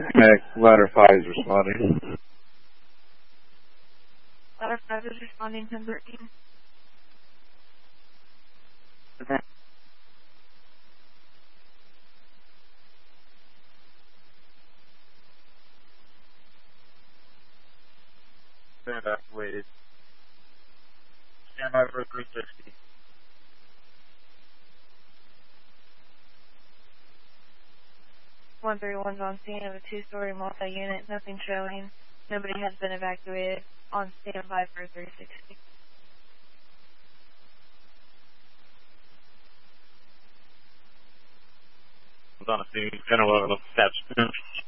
Ladder 5 is responding. Ladder 5 is responding, 1013. Okay. Been evacuated. Stand by for 360. 131's on scene of a two-story multi-unit. Nothing showing. Nobody has been evacuated. On standby for 360. On the scene, 1011 steps.